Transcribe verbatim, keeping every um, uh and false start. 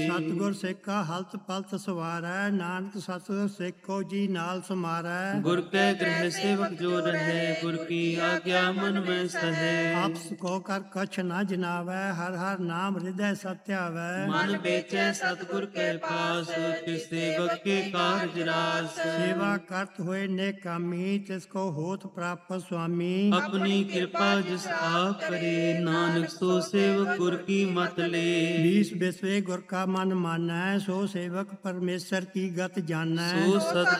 ਸਤਿਗੁਰ ਸਿੱਖਾ ਹਲਤ ਪਲਤ ਸਵਾਰੈ, ਨਾਨਕ ਸਤਿਗੁਰ ਸਿੱਖੋ ਜੀ ਨਾਲ ਸਮਾਰੈ। ਗੁਰ ਕੈ ਗ੍ਰਹਿ ਸੇਵਕ ਜੋ ਰਹੈ, ਗੁਰ ਕੀ ਆਗਿਆ ਮਨ ਮੈਂ ਸਹੈ। ਆਪਸ ਕੋ ਕਰ ਕਛ ਨ ਜਨਾਵੈ, ਹਰ ਹਰ ਨਾਮ ਹਿਰਦੈ ਸਤਿਆਵੈ। ਮਨ ਵੇਚੈ ਸਤਿਗੁਰ ਕੈ ਪਾਸ, ਤਿਸ ਸੇਵਕ ਕੇ ਕਾਰਜ ਰਾਸ। ਸੇਵਾ ਕਰਤ ਹੋਏ ਨੇ ਕਾਮੀ, ਤਿਸ ਕੋ ਹੋਤ ਪ੍ਰਾਪਤ ਸੁਆਮੀ। ਆਪਣੀ ਕਿਰਪਾ ਜਿਸ ਆਪ ਕਰੇ, ਨਾਨਕ ਸੋ ਸੇਵਕ ਗੁਰ ਕੀ ਮਤ ਲੇ। बीस बिस्वे गुर का मन मानੈ, सो सेवक परमेश्वर की गत जानੈ। ਸੋ ਸਤ